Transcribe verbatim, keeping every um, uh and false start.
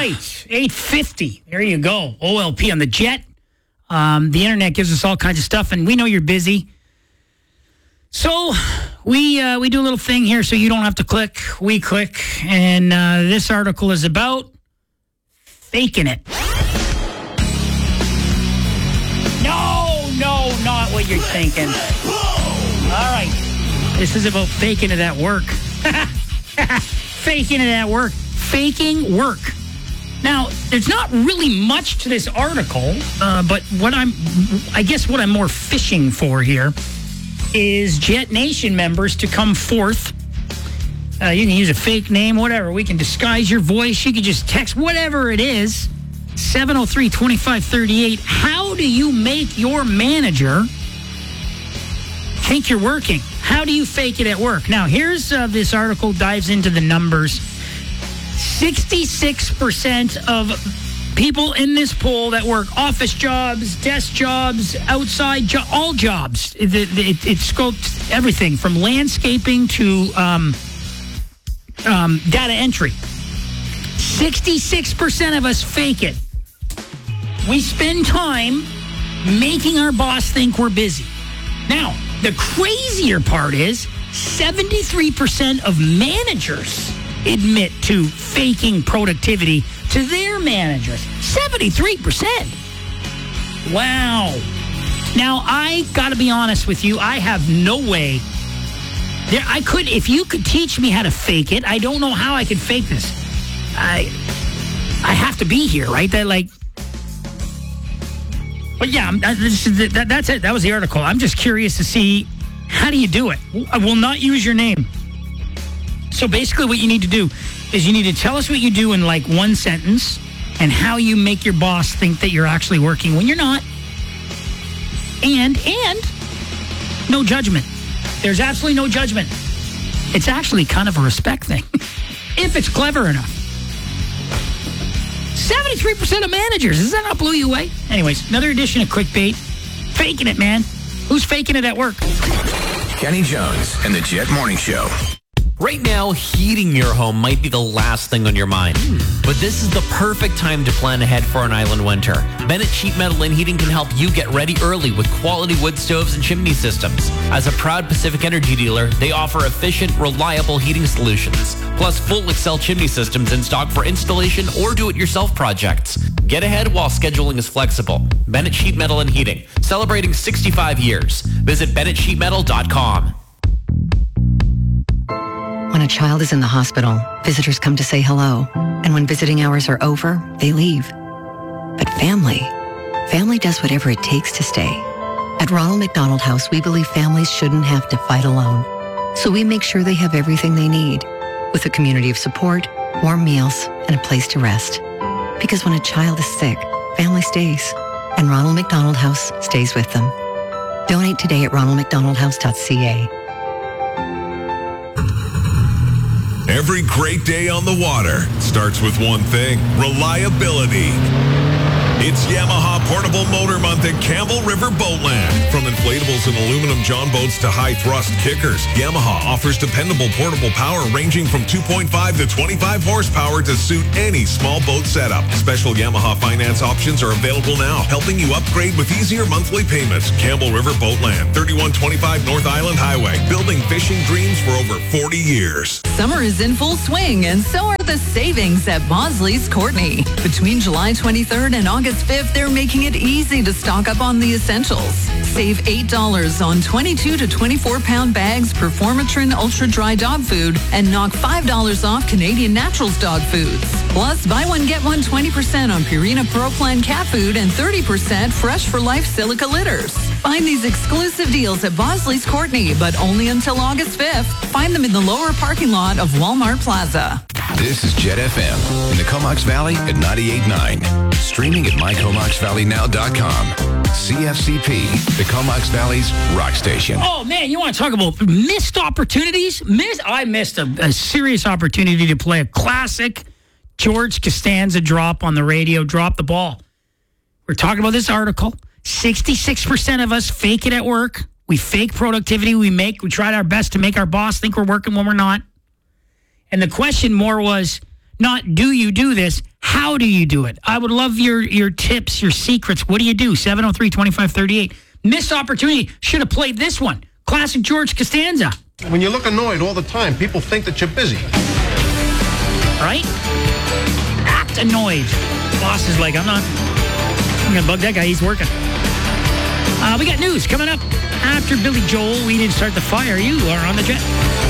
right, eight fifty. There you go. O L P on the jet. Um, the internet gives us all kinds of stuff, and we know you're busy. So we uh, we do a little thing here so you don't have to click. We click. And uh, this article is about faking it. No, no, not what you're thinking. All right. This is about faking it at work. Faking it at work. Faking work. Now, there's not really much to this article, uh, but what I'm, I guess what I'm more fishing for here is Jet Nation members to come forth. Uh, you can use a fake name, whatever. We can disguise your voice. You can just text whatever it is. seven oh three, two five three eight. How do you make your manager think you're working? How do you fake it at work? Now, here's uh, this article dives into the numbers. sixty-six percent of people in this poll that work office jobs, desk jobs, outside, jo- all jobs. It, it, it, it scoped everything from landscaping to um, um, data entry. sixty-six percent of us fake it. We spend time making our boss think we're busy. Now, the crazier part is seventy-three percent of managers admit to faking productivity to their managers. seventy-three percent. Wow. Now, I got to be honest with you. I have no way. There, I could, if you could teach me how to fake it, I don't know how I could fake this. I, I have to be here, right? That like, but yeah, I'm, this is, that, that's it. That was the article. I'm just curious to see, how do you do it? I will not use your name. So basically what you need to do is you need to tell us what you do in like one sentence and how you make your boss think that you're actually working when you're not. And, and no judgment. There's absolutely no judgment. It's actually kind of a respect thing. If it's clever enough. seventy-three percent of managers. Does that not blow you away? Anyways, another edition of Clickbait. Faking it, man. Who's faking it at work? Kenny Jones and the Jet Morning Show. Right now, heating your home might be the last thing on your mind. But this is the perfect time to plan ahead for an island winter. Bennett Sheet Metal and Heating can help you get ready early with quality wood stoves and chimney systems. As a proud Pacific Energy dealer, they offer efficient, reliable heating solutions. Plus full Excel chimney systems in stock for installation or do-it-yourself projects. Get ahead while scheduling is flexible. Bennett Sheet Metal and Heating, celebrating sixty-five years. Visit bennett sheet metal dot com. When a child is in the hospital, visitors come to say hello. And when visiting hours are over, they leave. But family, family does whatever it takes to stay. At Ronald McDonald House, we believe families shouldn't have to fight alone. So we make sure they have everything they need, with a community of support, warm meals, and a place to rest. Because when a child is sick, family stays. And Ronald McDonald House stays with them. Donate today at ronald mcdonald house dot c a. Every great day on the water starts with one thing: reliability. It's Yamaha Portable Motor Month at Campbell River Boatland. From inflatables and aluminum john boats to high-thrust kickers, Yamaha offers dependable portable power ranging from two point five to twenty-five horsepower to suit any small boat setup. Special Yamaha finance options are available now, helping you upgrade with easier monthly payments. Campbell River Boatland, thirty-one twenty-five North Island Highway, building fishing dreams for over forty years. Summer is in full swing, and so are the savings at Bosley's Courtney. Between July twenty-third and August fifth, they're making it easy to stock up on the essentials. Save eight dollars on twenty-two to twenty-four pound bags, Performatrin Ultra Dry Dog Food, and knock five dollars off Canadian Naturals dog foods. Plus, buy one, get one twenty percent on Purina Pro Plan cat food and thirty percent Fresh for Life silica litters. Find these exclusive deals at Bosley's Courtney, but only until August fifth. Find them in the lower parking lot of Walmart Plaza. This is Jet F M in the Comox Valley at ninety-eight point nine. Streaming at my comox valley now dot com. C F C P, the Comox Valley's rock station. Oh, man, you want to talk about missed opportunities? Miss, I missed a, a serious opportunity to play a classic George Costanza drop on the radio, Drop the Ball. We're talking about this article. sixty-six percent of us fake it at work. We fake productivity. We make, we tried our best to make our boss think we're working when we're not. And the question more was not, do you do this? How do you do it? I would love your, your tips, your secrets. What do you do? seven oh three, twenty-five thirty-eight. Missed opportunity. Should have played this one. Classic George Costanza. When you look annoyed all the time, people think that you're busy. Right? Act annoyed. Boss is like, I'm not, I'm going to bug that guy. He's working. Uh, we got news coming up after Billy Joel. We didn't start the fire. You are on the jet.